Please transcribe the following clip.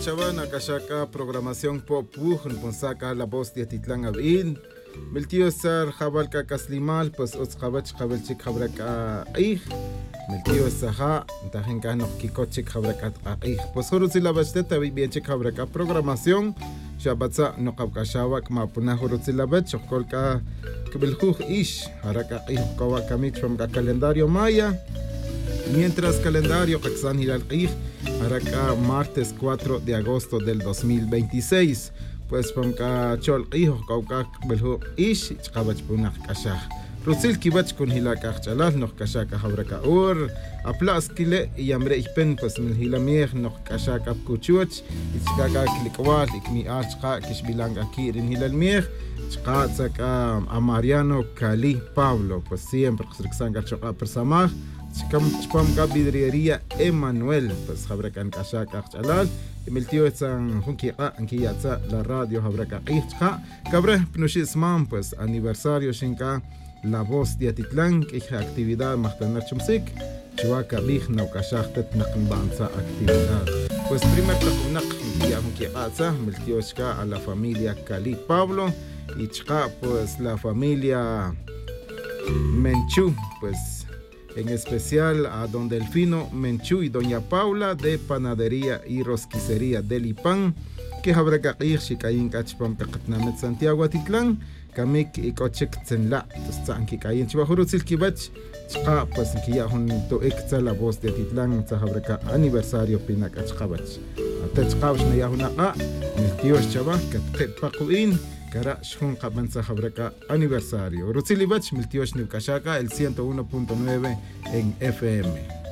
chavana kashaka programación popuj nponsaka la voz de Titlán Abin Miltio sar jabalka kaslimal pues os jabach jabalchik jabraka ih Miltio saha tajenka no kikochik jabraka ih pues horuzila basteta bienchik jabraka programación shabatsa no qabkashawak ma punah horuzila bach kolka kbiljuj ish haraka ih kawa kamit from ka calendario maya. Mientras calendario Qaxan Hilal Qih Araka martes 4 de agosto del 2026 pues pamka chol qih kauka belhu ish chqabach punaq kashah rusil kibach kun hilak chalal noh kashaka habraka ur aplas kile yamre ipen pues min hilamier noh kashaka kuchuch ichkaka klikwal ikmi achqa kishbilanga kirin hilalmier chqa tsaka Amariano Cali Pablo pues siempre qsriksan gachoqa persamah Chpam vidriería Emanuel pues habrakan kashaka chalal emiltio etsan junkia ankiatsa la radio habraka ichqa cabre pnushis pues aniversario shinka la voz de Atitlán que actividad mahtanar chumsik chuaka bih no kashachtet naqbansa actividad pues primer takunaq junkia emiltio a la familia Cali Pablo y chqa pues la familia Menchú pues en especial a don Delfino Menchú y doña Paula de Panadería y Rosquicería del Ipan, que habrá que ir shikayin kachpam kakatnamet Santiago Atitlán, kamik y kochek tsenla, tustan kikayin chibahurutsil kibach, chqa pues kiyahun to ekta la voz de Atitlán, habrá que aniversario pinak achqabach. Atachqabash na yahunaqa, miltios chaba, katqepaquin, Kara shun qabanza habraka aniversario. Rutzilibach miltiosh Nukashaka el 101.9 en FM.